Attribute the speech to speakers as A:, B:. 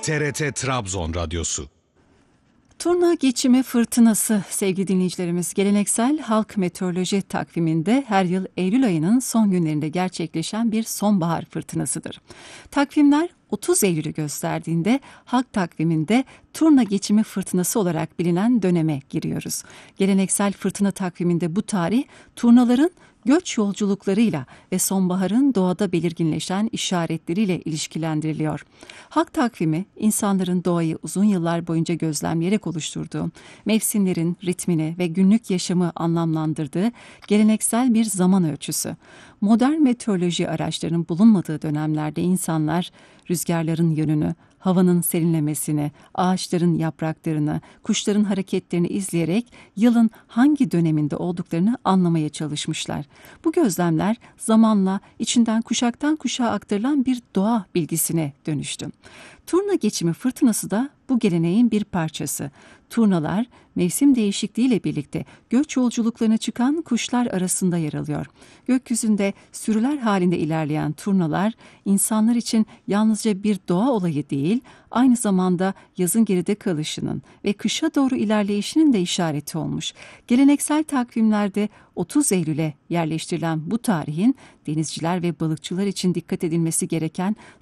A: TRT Trabzon Radyosu.
B: Turna geçimi fırtınası sevgili dinleyicilerimiz, geleneksel halk meteoroloji takviminde her yıl Eylül ayının son günlerinde gerçekleşen bir sonbahar fırtınasıdır. Takvimler 30 Eylül'ü gösterdiğinde halk takviminde turna geçimi fırtınası olarak bilinen döneme giriyoruz. Geleneksel fırtına takviminde bu tarih turnaların göç yolculuklarıyla ve sonbaharın doğada belirginleşen işaretleriyle ilişkilendiriliyor. Halk takvimi, insanların doğayı uzun yıllar boyunca gözlemleyerek oluşturduğu, mevsimlerin ritmini ve günlük yaşamı anlamlandırdığı geleneksel bir zaman ölçüsü. Modern meteoroloji araçlarının bulunmadığı dönemlerde insanlar rüzgarların yönünü, havanın serinlemesini, ağaçların yapraklarını, kuşların hareketlerini izleyerek yılın hangi döneminde olduklarını anlamaya çalışmışlar. Bu gözlemler zamanla içinden kuşaktan kuşağa aktarılan bir doğa bilgisine dönüştü. Turna geçimi fırtınası da bu geleneğin bir parçası. Turnalar mevsim değişikliğiyle birlikte göç yolculuklarına çıkan kuşlar arasında yer alıyor. Gökyüzünde sürüler halinde ilerleyen turnalar insanlar için yalnızca bir doğa olayı değil, aynı zamanda yazın geride kalışının ve kışa doğru ilerleyişinin de işareti olmuş. Geleneksel takvimlerde 30 Eylül'e yerleştirilen bu tarihin denizciler ve balıkçılar için dikkat edilmesi gereken